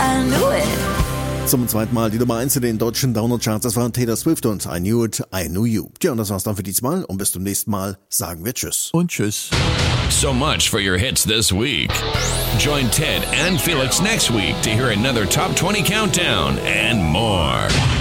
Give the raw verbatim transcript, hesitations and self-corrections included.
I knew it. Zum zweiten Mal die Nummer eins in den deutschen Download-Charts. Das waren Taylor Swift und I Knew It, I Knew You. Tja, und das war's dann für diesmal. Und bis zum nächsten Mal sagen wir Tschüss. Und Tschüss. So much for your hits this week. Join Ted and Felix next week to hear another Top twenty Countdown and more.